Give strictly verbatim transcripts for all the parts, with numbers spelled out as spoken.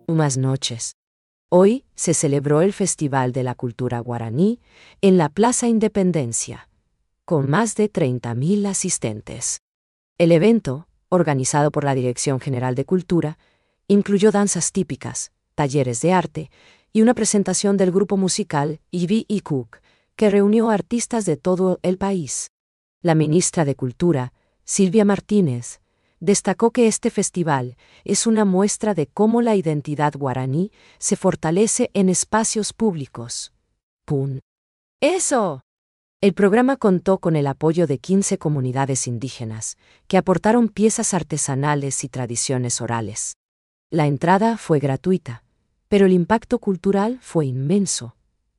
Unas noches. Hoy se celebró el Festival de la Cultura Guaraní en la Plaza Independencia, con más de treinta mil asistentes. El evento, organizado por la Dirección General de Cultura, incluyó danzas típicas, talleres de arte y una presentación del grupo musical Ivy y Cook, que reunió artistas de todo el país. La ministra de Cultura, Silvia Martínez, destacó que este festival es una muestra de cómo la identidad guaraní se fortalece en espacios públicos. ¡Pum! ¡Eso! El programa contó con el apoyo de quince comunidades indígenas, que aportaron piezas artesanales y tradiciones orales. La entrada fue gratuita, pero el impacto cultural fue inmenso.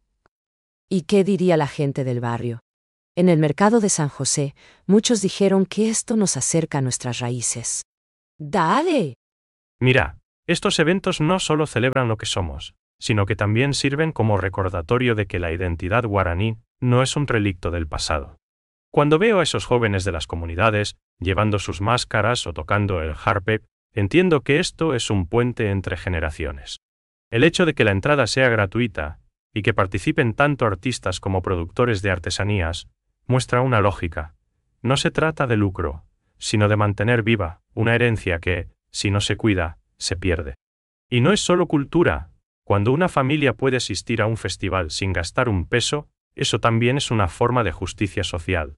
¿Y qué diría la gente del barrio? En el mercado de San José, muchos dijeron que esto nos acerca a nuestras raíces. ¡Dale! Mira, estos eventos no solo celebran lo que somos, sino que también sirven como recordatorio de que la identidad guaraní no es un relicto del pasado. Cuando veo a esos jóvenes de las comunidades, llevando sus máscaras o tocando el harpe, entiendo que esto es un puente entre generaciones. El hecho de que la entrada sea gratuita y que participen tanto artistas como productores de artesanías, muestra una lógica. No se trata de lucro, sino de mantener viva una herencia que, si no se cuida, se pierde. Y no es solo cultura. Cuando una familia puede asistir a un festival sin gastar un peso, eso también es una forma de justicia social.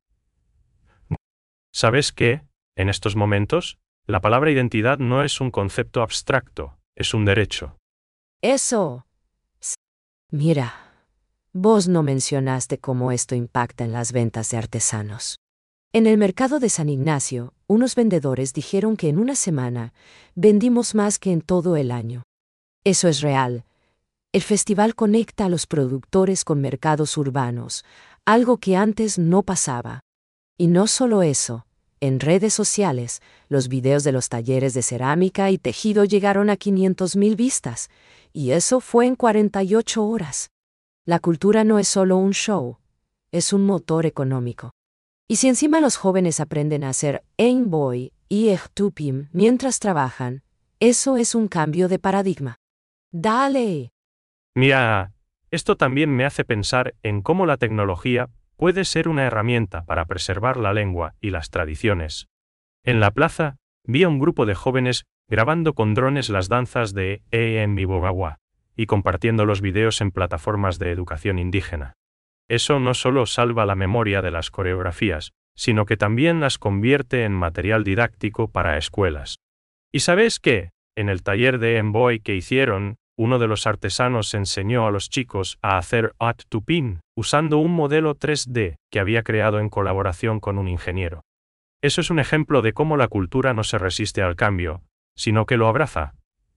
¿Sabes qué? En estos momentos, la palabra identidad no es un concepto abstracto, es un derecho. ¡Eso! Mira, vos no mencionaste cómo esto impacta en las ventas de artesanos. En el mercado de San Ignacio, unos vendedores dijeron que en una semana vendimos más que en todo el año. Eso es real. El festival conecta a los productores con mercados urbanos, algo que antes no pasaba. Y no solo eso, en redes sociales, los videos de los talleres de cerámica y tejido llegaron a quinientas mil vistas, y eso fue en cuarenta y ocho horas. La cultura no es solo un show, es un motor económico. Y si encima los jóvenes aprenden a hacer Einboy y Echtupim mientras trabajan, eso es un cambio de paradigma. ¡Dale! Mira, esto también me hace pensar en cómo la tecnología puede ser una herramienta para preservar la lengua y las tradiciones. En la plaza, vi a un grupo de jóvenes grabando con drones las danzas de Eembibogawa y compartiendo los videos en plataformas de educación indígena. Eso no solo salva la memoria de las coreografías, sino que también las convierte en material didáctico para escuelas. ¿Y sabes qué? En el taller de Emboy que hicieron, uno de los artesanos enseñó a los chicos a hacer At Tupin usando un modelo tres D que había creado en colaboración con un ingeniero. Eso es un ejemplo de cómo la cultura no se resiste al cambio, sino que lo abraza.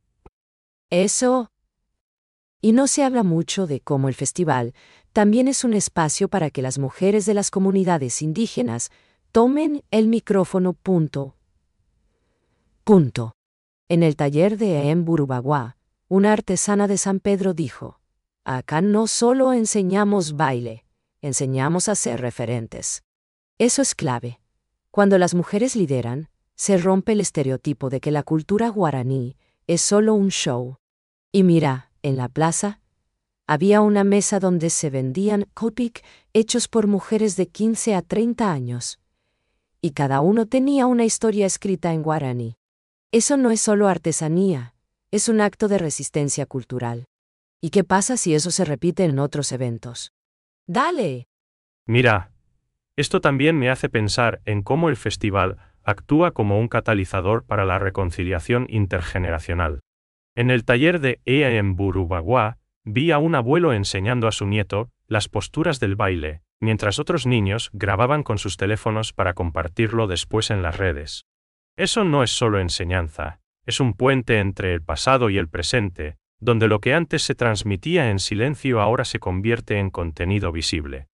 Eso. Y no se habla mucho de cómo el festival también es un espacio para que las mujeres de las comunidades indígenas tomen el micrófono. Punto. Punto. En el taller de Emburubaguá, una artesana de San Pedro dijo: acá no solo enseñamos baile, enseñamos a ser referentes. Eso es clave. Cuando las mujeres lideran, se rompe el estereotipo de que la cultura guaraní es solo un show. Y mira, en la plaza, había una mesa donde se vendían kopik hechos por mujeres de quince a treinta años. Y cada uno tenía una historia escrita en guaraní. Eso no es solo artesanía, es un acto de resistencia cultural. ¿Y qué pasa si eso se repite en otros eventos? ¡Dale! Mira, esto también me hace pensar en cómo el festival actúa como un catalizador para la reconciliación intergeneracional. En el taller de Eemburubaguá, vi a un abuelo enseñando a su nieto las posturas del baile, mientras otros niños grababan con sus teléfonos para compartirlo después en las redes. Eso no es solo enseñanza, es un puente entre el pasado y el presente, donde lo que antes se transmitía en silencio ahora se convierte en contenido visible.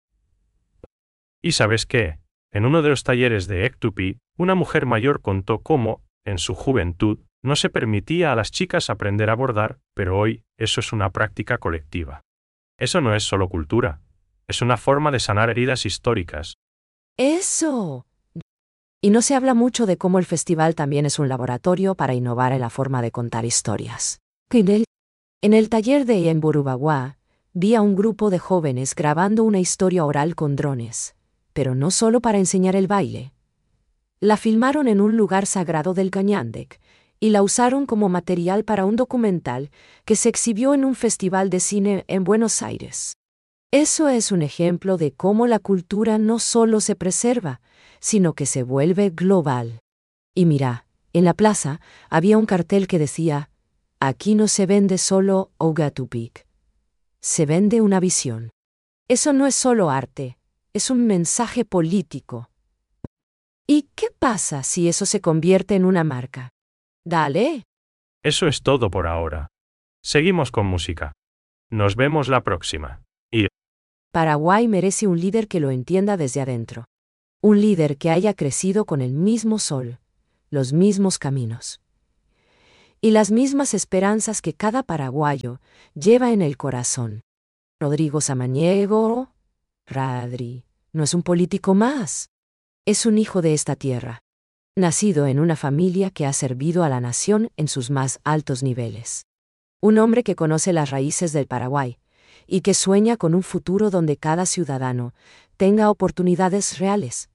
¿Y sabes qué? En uno de los talleres de Ektupi, una mujer mayor contó cómo, en su juventud, no se permitía a las chicas aprender a bordar, pero hoy eso es una práctica colectiva. Eso no es solo cultura, es una forma de sanar heridas históricas. ¡Eso! Y no se habla mucho de cómo el festival también es un laboratorio para innovar en la forma de contar historias. En el taller de Emburubaguá, vi a un grupo de jóvenes grabando una historia oral con drones, pero no solo para enseñar el baile. La filmaron en un lugar sagrado del Cañándec y la usaron como material para un documental que se exhibió en un festival de cine en Buenos Aires. Eso es un ejemplo de cómo la cultura no solo se preserva, sino que se vuelve global. Y mira, en la plaza había un cartel que decía: aquí no se vende solo Ogatupik. Se vende una visión. Eso no es solo arte, es un mensaje político. ¿Y qué pasa si eso se convierte en una marca? Dale. Eso es todo por ahora. Seguimos con música. Nos vemos la próxima. Y Paraguay merece un líder que lo entienda desde adentro. Un líder que haya crecido con el mismo sol, los mismos caminos y las mismas esperanzas que cada paraguayo lleva en el corazón. Rodrigo Samaniego, Radri, no es un político más. Es un hijo de esta tierra, nacido en una familia que ha servido a la nación en sus más altos niveles. Un hombre que conoce las raíces del Paraguay y que sueña con un futuro donde cada ciudadano tenga oportunidades reales.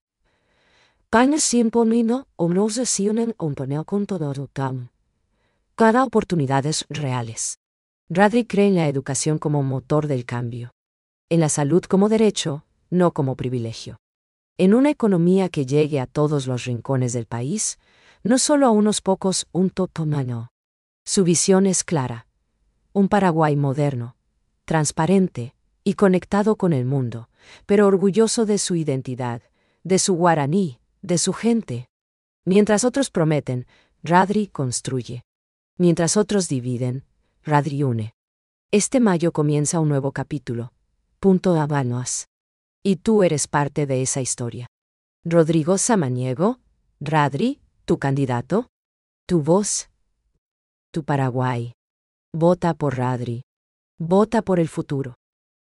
Cada oportunidades reales. Radri cree en la educación como motor del cambio, en la salud como derecho, no como privilegio. En una economía que llegue a todos los rincones del país, no solo a unos pocos, un totomano. Su visión es clara. Un Paraguay moderno, transparente y conectado con el mundo, pero orgulloso de su identidad, de su guaraní, de su gente. Mientras otros prometen, Radri construye. Mientras otros dividen, Radri une. Este mayo comienza un nuevo capítulo. Punto Habanos. Y tú eres parte de esa historia. Rodrigo Samaniego, Radri, tu candidato, tu voz, tu Paraguay. Vota por Radri. Vota por el futuro.